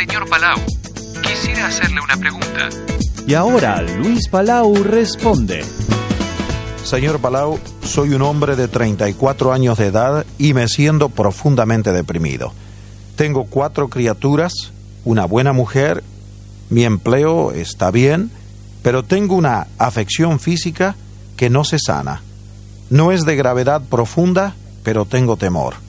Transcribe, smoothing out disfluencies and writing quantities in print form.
Señor Palau, quisiera hacerle una pregunta. Y ahora Luis Palau responde. Señor Palau, soy un hombre de 34 años de edad y me siento profundamente deprimido. Tengo 4 criaturas, una buena mujer, mi empleo está bien, pero tengo una afección física que no se sana. No es de gravedad profunda, pero tengo temor.